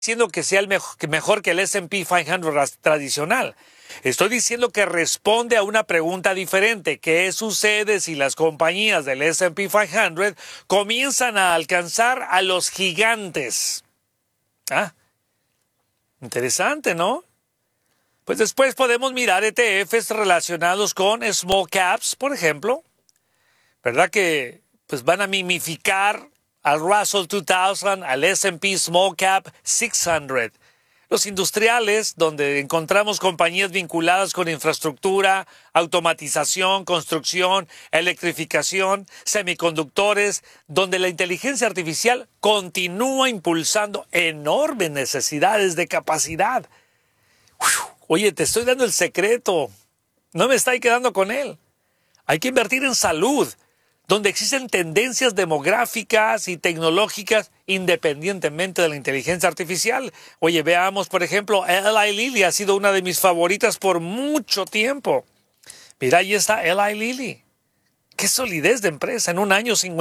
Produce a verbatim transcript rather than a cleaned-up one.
diciendo que sea el mejor, que mejor que el ese and pe quinientos tradicional. Estoy diciendo que responde a una pregunta diferente. ¿Qué sucede si las compañías del ese and pe quinientos comienzan a alcanzar a los gigantes? Ah, interesante, ¿no? Pues después podemos mirar E T Efes relacionados con small caps, por ejemplo, ¿verdad? Que pues van a mimificar al Russell dos mil, al ese and pe Small Cap seiscientos. Los industriales, donde encontramos compañías vinculadas con infraestructura, automatización, construcción, electrificación, semiconductores, donde la inteligencia artificial continúa impulsando enormes necesidades de capacidad. Uf, oye, te estoy dando el secreto. No me estoy quedando con él. Hay que invertir en salud, donde existen tendencias demográficas y tecnológicas independientemente de la inteligencia artificial. Oye, veamos, por ejemplo, Eli Lilly ha sido una de mis favoritas por mucho tiempo. Mira, ahí está Eli Lilly. Qué solidez de empresa en un año, cincuenta